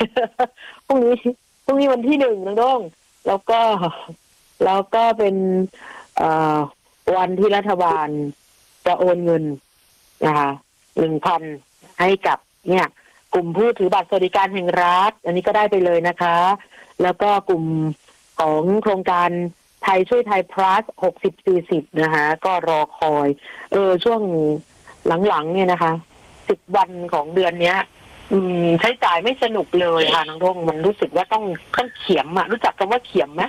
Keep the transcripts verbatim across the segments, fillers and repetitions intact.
พรุ่งนี้พรุ่งนี้วันที่หนึ่งน้องโด้งแล้วก็แล้วก็เป็นวันที่รัฐบาลจะโอนเงินนะคะหนึ่งพันให้กับเนี่ยกลุ่มผู้ถือบัตรสวัสดิการแห่งรัฐอันนี้ก็ได้ไปเลยนะคะแล้วก็กลุ่มของโครงการไทยช่วยไทย plus หกสิบ สี่สิบนะคะก็รอคอยเออช่วงหลังๆเนี่ยนะคะสิบวันของเดือนเนี้ยอืมใช้จ่ายไม่สนุกเลยค่ะน้องดงมันรู้สึกว่าต้องต้องเขียมอ่ะรู้จักคำว่าเขียมไหม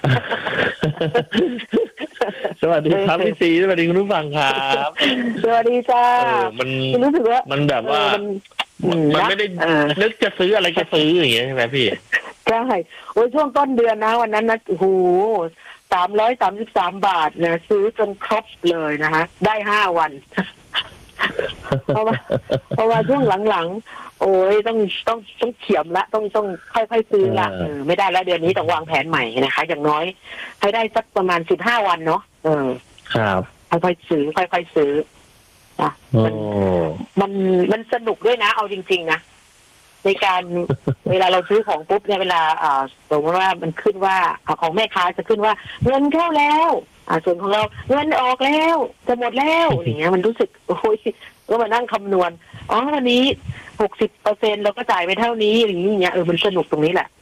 สวัสดีครับพี่ซีสวัสดีคุณผู้ฟังครับสวัสดีจ้ามันรู้สึกว่ามันแบบว่ามันไม่ได้นึกจะซื้ออะไรก็ซื้ออย่างเงี้ยใช่ไหมพี่ใช่โอ้ยช่วงต้นเดือนนะวันนั้นนะโอ้โหสามร้อยสามสิบสามบาทเนี่ยซื้อจนครบเลยนะคะได้ห้าวันเพราะว่าเพราะว่าช่วงหลังๆโอ้ยต้องต้องต้องเขียมละต้องต้องค่อยๆซื้อละเออไม่ได้แล้วเดือนนี้ต้องวางแผนใหม่นะคะอย่างน้อยให้ได้สักประมาณสิบห้าวันเนาะเออครับค่อยๆซื้อค่อยๆซื้ออ่ะมันมันมันสนุกด้วยนะเอาจริงๆนะในการเวลาเราซื้อของปุ๊บเนี่ยเวลาอ่าสมมติว่ามันขึ้นว่าของแม่ค้าจะขึ้นว่าเงินเข้าแล้วอ่าส่วนของเราเงินออกแล้วจะหมดแล้วอย่างเงี้ยมันรู้สึกโอ้ยก็มานั่งคำนวณอ๋อวันนี้หกสิบเปอร์เซ็นต์เราก็จ่ายไปเท่านี้อย่างเงี้ยเออมันสนุกตรงนี้แหละ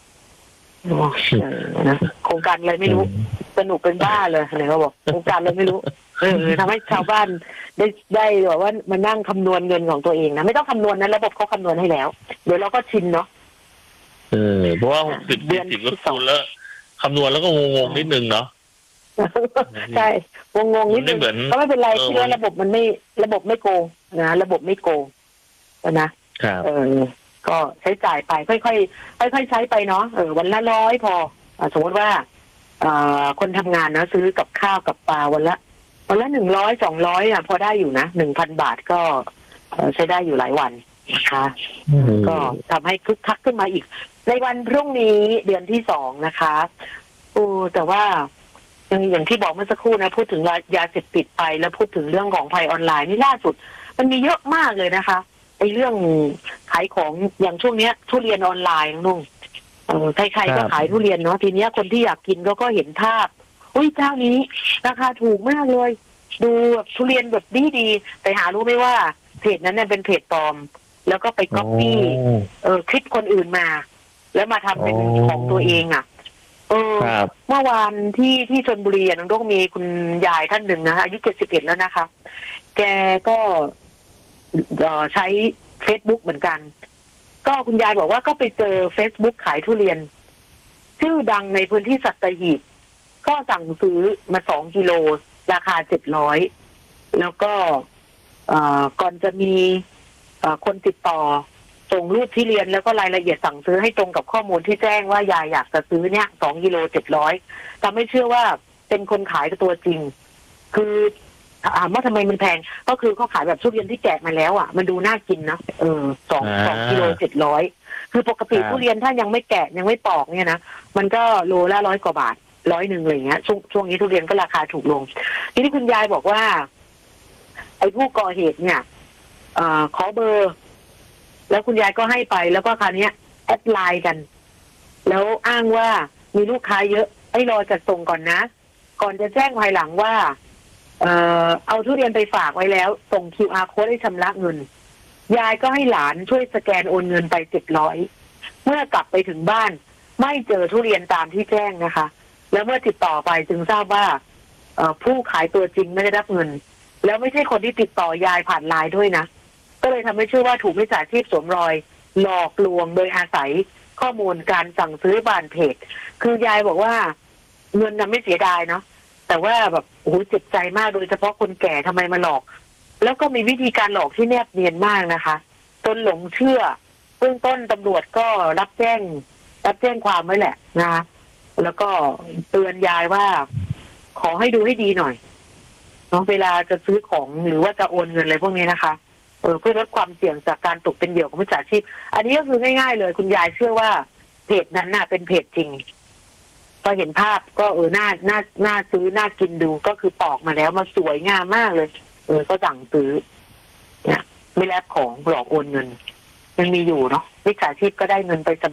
นะโครงการอะไรไม่รู้สนุกเป็นบ้าเลยอะไรเขาบอกโครงการอะไรไม่รู้เออทำให้ชาวบ้านได้ได้แบบว่ามานั่งคำนวณเงินของตัวเองนะไม่ต้องคำนวณนะระบบเขาคำนวณให้แล้วเดี๋ยวเราก็ชินเนาะเออเพราะว่าหกสิบสี่สิบก็คูณแล้วคำนวณแล้วก็งงๆนิดนึงเนาะใช่งงงนิดนึงก็ไม่เป็นไรที่ว่าระบบมันไม่ระบบไม่โกงนะระบบไม่โกงนะเออก็ใช้จ่ายไปค่อยๆค่อยๆใช้ไปเนาะเออวันละร้อยพอสมมติว่าคนทำงานนะซื้อกับข้าวกับปลาวันละวันละหนึ่งร้อยสองร้อยอ่ะพอได้อยู่นะหนึ่งพันบาทก็ใช้ได้อยู่หลายวันนะคะก็ทำให้คึกคักขึ้นมาอีกในวันพรุ่งนี้เดือนที่สองนะคะโอ้แต่ว่าอย่างอย่างที่บอกเมื่อสักครู่นะพูดถึงยาเสพติดไปแล้วพูดถึงเรื่องของภัยออนไลน์นี่ล่าสุดมันมีเยอะมากเลยนะคะไอ้เรื่องขายของอย่างช่วงเนี้ยทุเรียนออนไลน์นุ่งเออใครๆก็ขายทุเรียนเนาะทีเนี้ยคนที่อยากกินก็ก็เห็นภาพอุ้ยเจ้านี้ราคาถูกมากเลยดูแบบทุเรียนแบบดีดีแต่หารู้ไหมว่าเพจนั้นเนี่ยเป็นเพจปลอมแล้วก็ไปก๊อปปี้เออคลิปคนอื่นมาแล้วมาทำเป็นของตัวเองอ่ะเออเมื่อวานที่ที่ชลบุรีน้องโด้งมีคุณยายท่านหนึ่งนะคะอายุเจ็ดสิบเอ็ดแล้วนะคะแกก็ใช้ Facebook เหมือนกันก็คุณยายบอกว่าก็ไปเจอ Facebook ขายทุเรียนชื่อดังในพื้นที่สัตหีบก็สั่งซื้อมาสองกิโลราคาเจ็ดร้อยแล้วก็ก่อนจะมีคนติดต่อส่งรูปที่เรียนแล้วก็รายละเอียดสั่งซื้อให้ตรงกับข้อมูลที่แจ้งว่ายายอยากจะซื้อเนี่ยสองกิโลเจ็ดร้อยแต่ไม่เชื่อว่าเป็นคนขายตัวจริงคือถามว่าทำไมมันแพงก็คือเขาขายแบบทุเรียนที่แกะมาแล้วอ่ะมันดูน่ากินนะเออสองสองกิโลเจ็ดร้อยคือปกติทุเรียนถ้ายังไม่แกะยังไม่ปอกเนี่ยนะมันก็โลละร้อยกว่าบาทร้อยหนึ่งอะไรเงี้ยช่วงช่วงนี้ทุเรียนก็ราคาถูกลงทีนี้คุณยายบอกว่าไอ้ผู้ก่อเหตุเนี่ยเอ่อขอเบอร์แล้วคุณยายก็ให้ไปแล้วก็คราวนี้แอดไลน์กันแล้วอ้างว่ามีลูกค้าเยอะให้รอจัดส่งก่อนนะก่อนจะแจ้งภายหลังว่าเอ่อเอาทุเรียนไปฝากไว้แล้วส่ง คิว อาร์ Code ให้ชำระเงินยายก็ให้หลานช่วยสแกนโอนเงินไปเจ็ดร้อยเมื่อกลับไปถึงบ้านไม่เจอทุเรียนตามที่แจ้งนะคะแล้วเมื่อติดต่อไปจึงทราบว่าผู้ขายตัวจริงไม่ได้รับเงินแล้วไม่ใช่คนที่ติดต่อยายผ่านไลน์ด้วยนะก็เลยทำให้เชื่อว่าถูกมิจฉาชีพสวมรอยหลอกลวงโดยอาศัยข้อมูลการสั่งซื้อผ่านเพจคือยายบอกว่าเงินน่ะไม่เสียดายเนาะแต่ว่าแบบโอ้โหเจ็บใจมากโดยเฉพาะคนแก่ทำไมมาหลอกแล้วก็มีวิธีการหลอกที่แนบเนียนมากนะคะจนหลงเชื่อเบื้องต้นตำรวจก็รับแจ้งรับแจ้งความไว้แหละนะคะแล้วก็เตือนยายว่าขอให้ดูให้ดีหน่อยเนาะเวลาจะซื้อของหรือว่าจะโอนเงินอะไรพวกนี้นะคะเออเพื่อลดความเสี่ยงจากการตกเป็นเหยื่อของมิจฉาชีพอันนี้ก็คือง่ายๆเลยคุณยายเชื่อว่าเพจนั้นน่ะเป็นเพจจริงพอเห็นภาพก็เออน่าน่าน่าซื้อน่ากินดูก็คือปอกมาแล้วมาสวยงามมากเลยเออก็สั่งซื้อเนี่ยไม่แลกของหลอกโอนเงินยังมีอยู่เนาะมิจฉาชีพก็ได้เงินไป